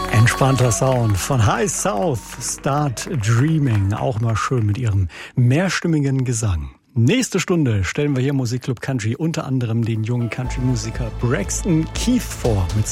Entspannter Sound von High South, Start Dreaming, auch mal schön mit ihrem mehrstimmigen Gesang. Nächste Stunde stellen wir hier Musikclub Country unter anderem den jungen Country-Musiker Braxton Keith vor mit